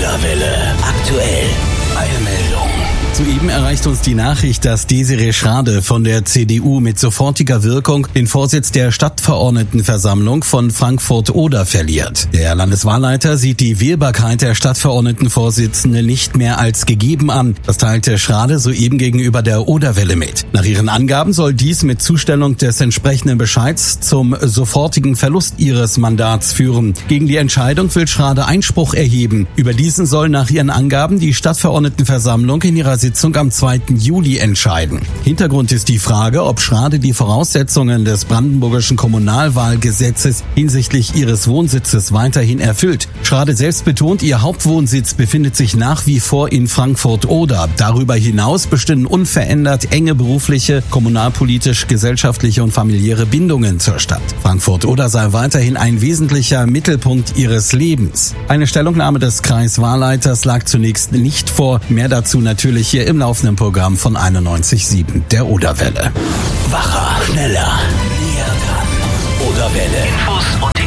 Oderwelle. Aktuell. Eilmeldung. Soeben erreicht uns die Nachricht, dass Desiree Schrade von der CDU mit sofortiger Wirkung den Vorsitz der Stadtverordnetenversammlung von Frankfurt-Oder verliert. Der Landeswahlleiter sieht die Wählbarkeit der Stadtverordnetenvorsitzende nicht mehr als gegeben an. Das teilte Schrade soeben gegenüber der Oderwelle mit. Nach ihren Angaben soll dies mit Zustellung des entsprechenden Bescheids zum sofortigen Verlust ihres Mandats führen. Gegen die Entscheidung will Schrade Einspruch erheben. Über diesen soll nach ihren Angaben die Stadtverordnetenversammlung in ihrer Sitzung am 2. Juli entscheiden. Hintergrund ist die Frage, ob Schrade die Voraussetzungen des brandenburgischen Kommunalwahlgesetzes hinsichtlich ihres Wohnsitzes weiterhin erfüllt. Schrade selbst betont, ihr Hauptwohnsitz befindet sich nach wie vor in Frankfurt-Oder. Darüber hinaus bestünden unverändert enge berufliche, kommunalpolitisch, gesellschaftliche und familiäre Bindungen zur Stadt. Frankfurt-Oder sei weiterhin ein wesentlicher Mittelpunkt ihres Lebens. Eine Stellungnahme des Kreiswahlleiters lag zunächst nicht vor. Mehr dazu natürlich hier im laufenden Programm von 91.7 der Oderwelle. Wacher, schneller, näher dran. Oderwelle. Infos und